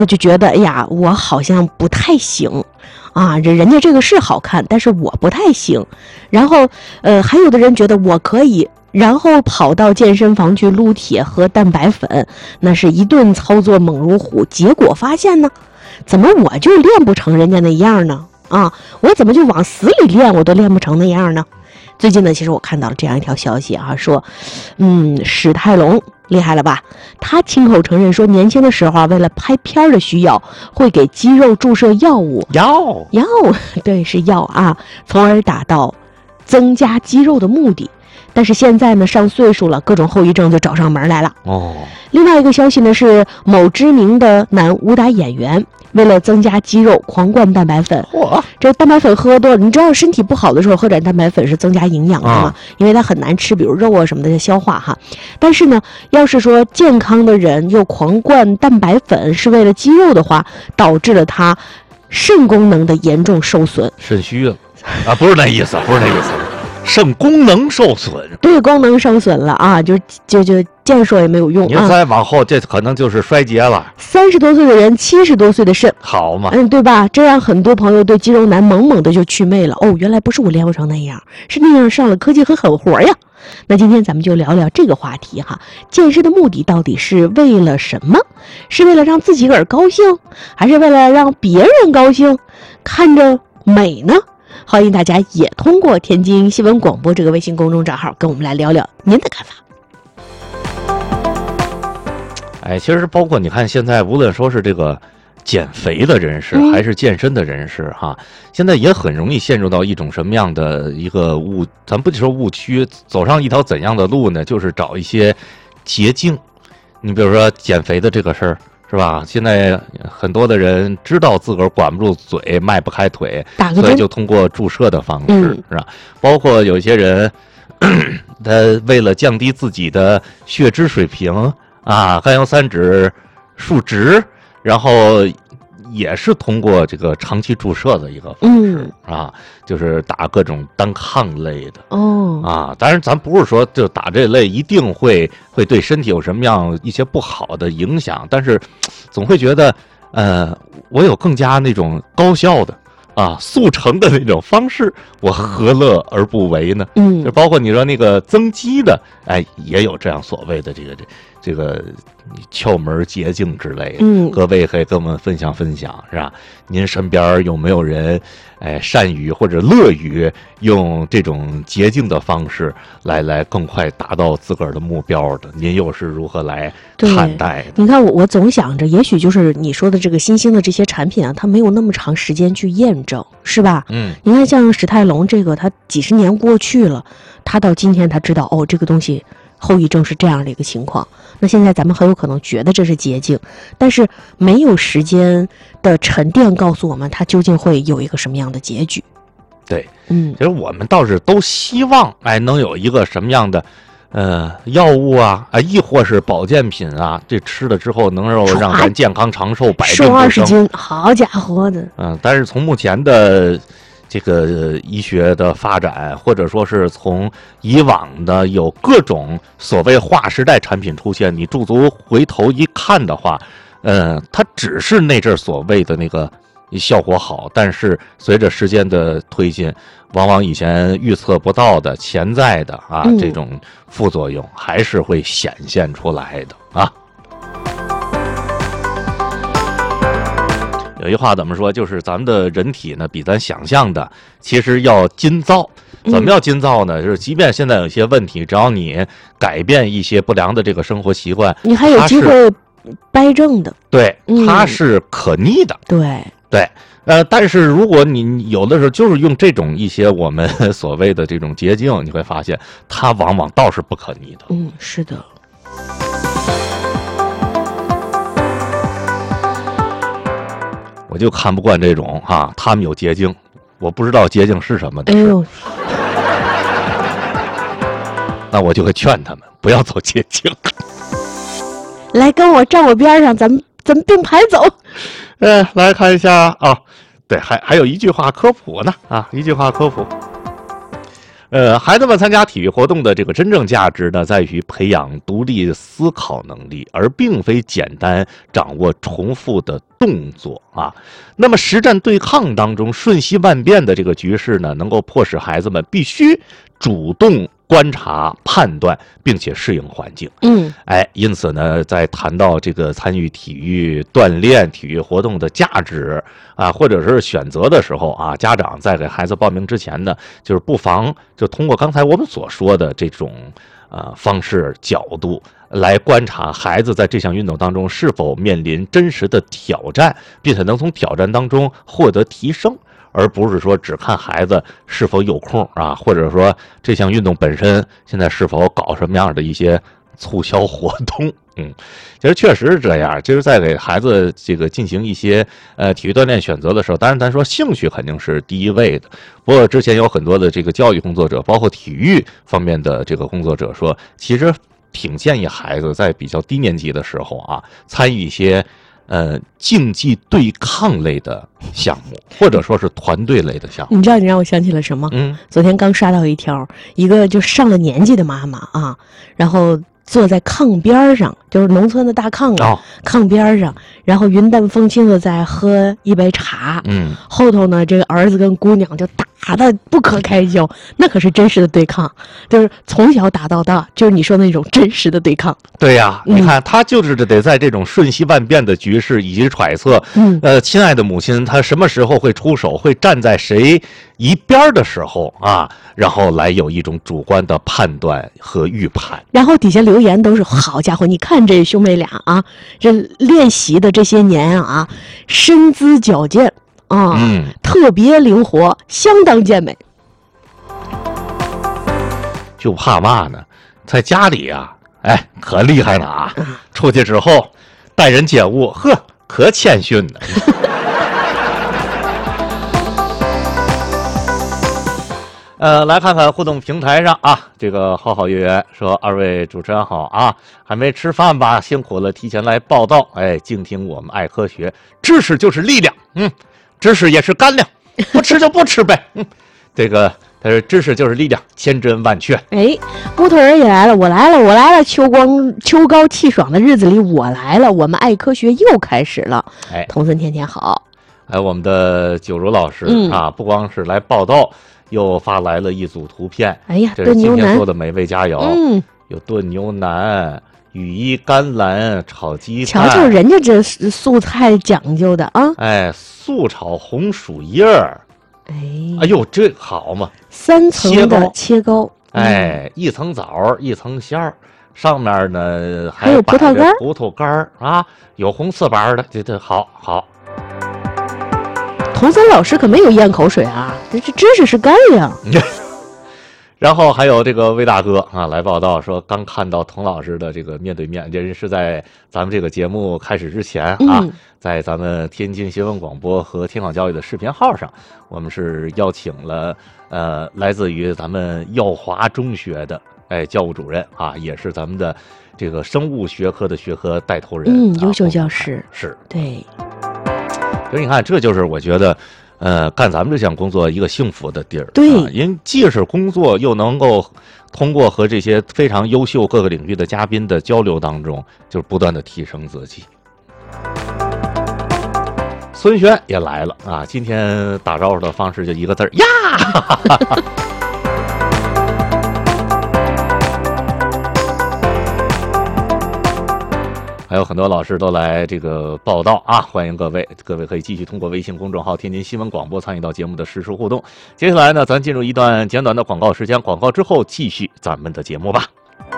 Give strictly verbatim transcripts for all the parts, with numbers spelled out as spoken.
我就觉得，哎呀，我好像不太行啊，人人家这个是好看，但是我不太行。然后，呃，还有的人觉得我可以，然后跑到健身房去撸铁喝蛋白粉，那是一顿操作猛如虎。结果发现呢，怎么我就练不成人家那样呢？啊，我怎么就往死里练，我都练不成那样呢？最近呢，其实我看到了这样一条消息啊，说，嗯，史泰龙厉害了吧？他亲口承认说，年轻的时候啊，为了拍片的需要，会给肌肉注射药物， 药药，对，是药啊，从而达到增加肌肉的目的。但是现在呢，上岁数了，各种后遗症就找上门来了。 哦， 另外一个消息呢，是某知名的男武打演员为了增加肌肉，狂灌蛋白粉。 嚯， 这蛋白粉喝多了，你知道身体不好的时候喝点蛋白粉是增加营养的吗？ 啊、 因为它很难吃，比如肉啊什么的消化哈。但是呢，要是说健康的人又狂灌蛋白粉是为了肌肉的话，导致了他肾功能的严重受损， 肾虚了啊，不是那意思，不是那意思。肾功能受损， 对，功能受损了啊，就就就健说也没有用啊。 你再往后，这可能就是衰竭了。 三十多岁的人，七十多岁的肾， 好嘛， 嗯，对吧？这让很多朋友对肌肉男猛猛的就祛魅了。哦，原来不是我练不成那样，是那样上了科技和狠活呀。那今天咱们就聊聊这个话题哈，健身的目的到底是为了什么？是为了让自己个儿高兴，还是为了让别人高兴，看着美呢？欢迎大家也通过天津新闻广播这个微信公众账号跟我们来聊聊您的看法。 哎，其实包括你看，现在无论说是这个减肥的人士，还是健身的人士，哈、嗯，现在也很容易陷入到一种什么样的一个误，咱不说误区，走上一条怎样的路呢？就是找一些捷径。你比如说减肥的这个事儿。是吧？现在很多的人知道自个儿管不住嘴，迈不开腿，所以就通过注射的方式，嗯、是吧？包括有些人，他为了降低自己的血脂水平啊，甘油三酯数值，然后也是通过这个长期注射的一个方式、嗯、啊，就是打各种单抗类的哦啊。当然，咱不是说就打这类一定会会对身体有什么样一些不好的影响，但是总会觉得，呃，我有更加那种高效的啊速成的那种方式，我何乐而不为呢？嗯，就包括你说那个增肌的，哎，也有这样所谓的这个这这个窍门捷径之类的。嗯，各位可以跟我们分享分享，是吧？您身边有没有人，哎，善于或者乐于用这种捷径的方式来来更快达到自个儿的目标的？您又是如何来看待的？ 你看我，我总想着，也许就是你说的这个新兴的这些产品啊，它没有那么长时间去验证，是吧？嗯，你看像史泰龙这个，他几十年过去了，他到今天他知道哦，这个东西后遗症是这样的一个情况。那现在咱们很有可能觉得这是捷径，但是没有时间的沉淀告诉我们它究竟会有一个什么样的结局。 对，嗯，其实我们倒是都希望，哎，能有一个什么样的呃药物啊，啊，亦或是保健品啊，这吃了之后能够让咱健康长寿，百病不生。 瘦二十斤，好家伙的！ 嗯，但是从目前的这个医学的发展，或者说是从以往的有各种所谓划时代产品出现，你驻足回头一看的话，呃，它只是那阵所谓的那个效果好，但是随着时间的推进，往往以前预测不到的潜在的啊、嗯、这种副作用还是会显现出来的啊。有一话怎么说？就是咱们的人体呢，比咱想象的其实要筋造。怎么要筋造呢？嗯、就是即便现在有一些问题，只要你改变一些不良的这个生活习惯， 你还有机会掰正的。 对，它是可逆的。 嗯、对对，呃，但是如果你有的时候就是用这种一些我们所谓的这种捷径，你会发现它往往倒是不可逆的。 嗯，是的。 我就看不惯这种哈、啊，他们有捷径，我不知道捷径是什么的事。哎呦，那我就会劝他们不要走捷径。 来，跟我站我边上，咱们咱们并排走。 呃，来看一下啊，对，还还有一句话科普呢啊，一句话科普。 呃，孩子们参加体育活动的这个真正价值呢，在于培养独立思考能力，而并非简单掌握重复的动作啊。那么实战对抗当中瞬息万变的这个局势呢，能够迫使孩子们必须主动观察、判断，并且适应环境。 嗯， 哎，因此呢，在谈到这个参与体育锻炼、体育活动的价值啊，或者是选择的时候啊，家长在给孩子报名之前呢，就是不妨就通过刚才我们所说的这种呃方式角度来观察孩子在这项运动当中是否面临真实的挑战，并且能从挑战当中获得提升。而不是说只看孩子是否有空啊，或者说这项运动本身现在是否搞什么样的一些促销活动。嗯，其实确实是这样。其实，在给孩子这个进行一些呃体育锻炼选择的时候，当然咱说兴趣肯定是第一位的。不过之前有很多的这个教育工作者，包括体育方面的这个工作者说，其实挺建议孩子在比较低年级的时候啊，参与一些呃，竞技对抗类的项目，或者说是团队类的项目。 你知道你让我想起了什么？ 嗯， 昨天刚刷到一条，一个就上了年纪的妈妈啊，然后坐在炕边上，就是农村的大炕啊， 哦、 炕边上，然后云淡风轻的在喝一杯茶。 嗯， 后头呢，这个儿子跟姑娘就打得不可开交，那可是真实的对抗，就是从小打到大，就是你说的那种真实的对抗。 对呀、嗯，你看他就是得在这种瞬息万变的局势以及揣测， 嗯， 呃，亲爱的母亲，她什么时候会出手，会站在谁一边的时候啊，然后来有一种主观的判断和预判。 然后底下留言都是好家伙，你看这兄妹俩啊，这练习的这些年啊，身姿矫健。啊、嗯，特别灵活，相当健美。 就怕嘛呢？在家里啊，哎，可厉害了啊！出去之后，待人接物，呵，可谦逊呢。呃，来看看互动平台上啊，这个浩浩月圆说：“二位主持人好啊，还没吃饭吧？辛苦了，提前来报道。哎，静听我们爱科学，知识就是力量。嗯。”知识也是干粮，不吃就不吃呗。嗯，这个他说知识就是力量，千真万确。 哎，木头人也来了，我来了，我来了。秋光秋高气爽的日子里，我来了。我们爱科学又开始了。 哎， 童森天天好。 哎，我们的九如老师、嗯、啊，不光是来报道，又发来了一组图片。 哎呀， 这是今天做的美味佳肴。嗯，有炖牛腩。羽衣甘蓝炒鸡蛋， 瞧瞧人家这素菜讲究的啊！ 哎，素炒红薯叶儿， 哎， 哎呦，这好嘛！ 三层的切糕， 哎，嗯、一层枣，一层馅儿，上面呢还有葡萄干， 葡萄干啊，有红刺瓣的，这这好好。 童森老师可没有咽口水啊，这这知识是干粮。 然后还有这个魏大哥啊来报道说，刚看到童老师的这个面对面，这是在咱们这个节目开始之前啊，嗯、在咱们天津新闻广播和天广教育的视频号上，我们是邀请了呃来自于咱们耀华中学的哎教务主任啊，也是咱们的这个生物学科的学科带头人， 嗯，优秀教师、 啊、是， 对。 所以你看，这就是我觉得。呃，干咱们这项工作一个幸福的地儿， 对， 啊、因为既是工作，又能够通过和这些非常优秀各个领域的嘉宾的交流当中，就是不断的提升自己。孙轩也来了啊，今天打招呼的方式就一个字儿呀。还有很多老师都来这个报道啊，欢迎各位，各位可以继续通过微信公众号天津新闻广播参与到节目的实时互动。接下来呢，咱进入一段简短的广告时间，广告之后继续咱们的节目吧。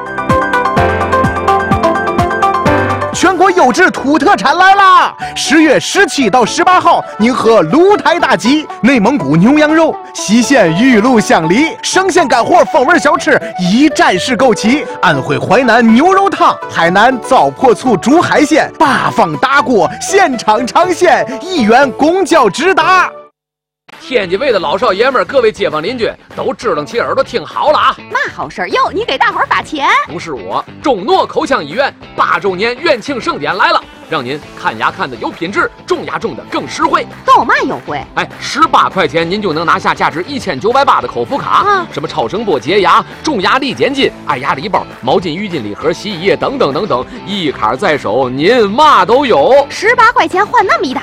全国优质土特产来啦！十月十七到十八号，宁河鹿台大集，内蒙古牛羊肉，西县玉露香梨，生鲜干货风味小吃一站式购齐。安徽淮南牛肉汤，海南糟粕醋煮海鲜，八方大锅现场尝鲜，一元公交直达。 天津卫的老少爷们儿，各位街坊邻居都支棱起耳朵听好了啊！ 嘛好事儿哟？你给大伙儿发钱？ 不是我，中诺口腔医院八周年院庆盛典来了。 让您看牙看的有品质，种牙种的更实惠。 都有嘛优惠？ 哎，十八块钱您就能拿下价值一千九百八的口服卡， 啊、 什么超声波洁牙、种牙力减筋、爱牙礼包、毛巾、浴巾礼盒、洗衣液等等等等，一卡在手，您嘛都有。 十八块钱换那么一大